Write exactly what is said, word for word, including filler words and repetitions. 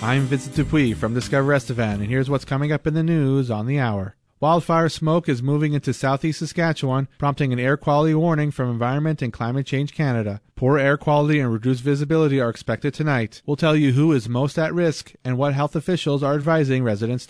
I'm Vincent Dupuis from Discover Estevan, and here's what's coming up in the news on the hour. Wildfire smoke is moving into southeast Saskatchewan, prompting an air quality warning from Environment and Climate Change Canada. Poor air quality and reduced visibility are expected tonight. We'll tell you who is most at risk and what health officials are advising residents